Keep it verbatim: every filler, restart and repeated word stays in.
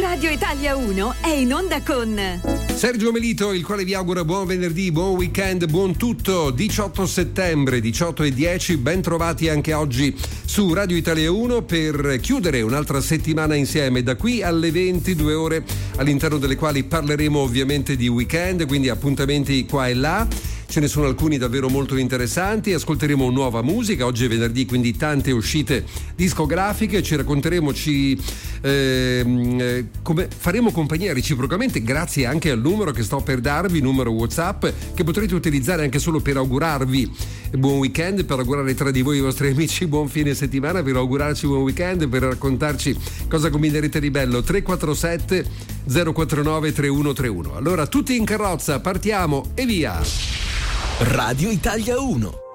Radio Italia uno è in onda con Sergio Melito, il quale vi augura buon venerdì, buon weekend, buon tutto. Diciotto settembre, diciotto e dieci, ben trovati anche oggi su Radio Italia uno per chiudere un'altra settimana insieme, da qui alle venti, due ore all'interno delle quali parleremo ovviamente di weekend, quindi appuntamenti qua e là. Ce ne sono alcuni davvero molto interessanti, ascolteremo nuova musica, oggi è venerdì, quindi tante uscite discografiche, ci racconteremo, ci eh, come faremo compagnia reciprocamente grazie anche al numero che sto per darvi, numero WhatsApp, che potrete utilizzare anche solo per augurarvi buon weekend, per augurare tra di voi i vostri amici buon fine settimana, per augurarci buon weekend, per raccontarci cosa combinerete di bello. Tre quattro sette zero quattro nove tre uno tre uno. Allora tutti in carrozza, partiamo e via! Radio Italia uno.